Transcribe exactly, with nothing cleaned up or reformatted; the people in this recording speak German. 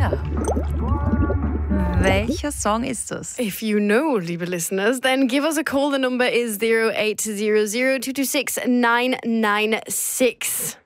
Ja. Welcher Song ist das? If you know, liebe listeners, then give us a call. The number is zero eight zero zero two two six nine nine six.